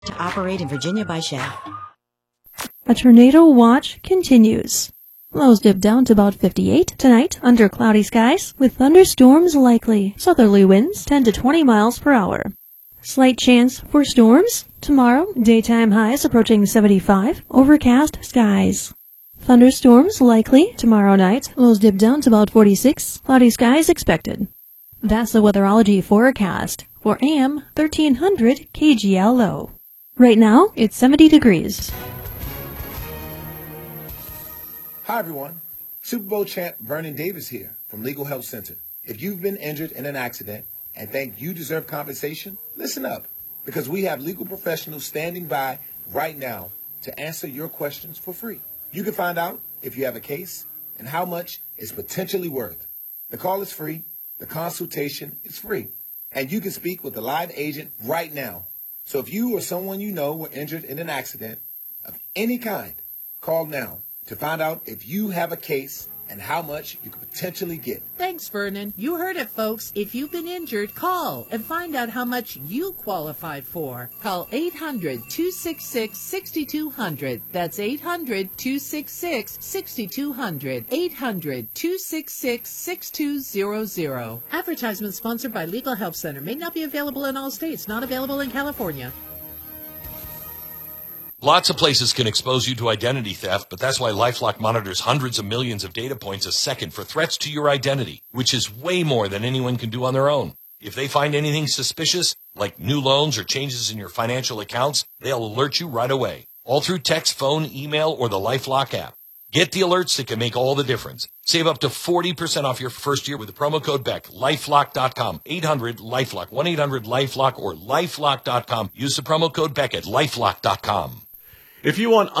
to operate in Virginia by Shell. A tornado watch continues. Lows dip down to about 58 tonight under cloudy skies with thunderstorms likely. Southerly winds 10 to 20 miles per hour. Slight chance for storms. Tomorrow, daytime highs approaching 75. Overcast skies. Thunderstorms likely tomorrow night. Lows dip down to about 46. Cloudy skies expected. That's the weatherology forecast for AM 1300 KGLO. Right now, it's 70 degrees. Hi, everyone. Super Bowl champ Vernon Davis here from Legal Help Center. If you've been injured in an accident and think you deserve compensation, listen up, because we have legal professionals standing by right now to answer your questions for free. You can find out if you have a case and how much it's potentially worth. The call is free. The consultation is free. And you can speak with a live agent right now. So if you or someone you know were injured in an accident of any kind, call now to find out if you have a case and how much you could potentially get. Thanks, Vernon. You heard it, folks. If you've been injured, call and find out how much you qualify for. Call 800-266-6200. That's 800-266-6200. 800-266-6200. Advertisement sponsored by Legal Help Center. May not be available in all states. Not available in California. Lots of places can expose you to identity theft, but that's why LifeLock monitors hundreds of millions of data points a second for threats to your identity, which is way more than anyone can do on their own. If they find anything suspicious, like new loans or changes in your financial accounts, they'll alert you right away, all through text, phone, email, or the LifeLock app. Get the alerts that can make all the difference. Save up to 40% off your first year with the promo code BECK. LifeLock.com, 800-LifeLock, 1-800-LifeLock, or LifeLock.com. Use the promo code BECK at LifeLock.com. If you want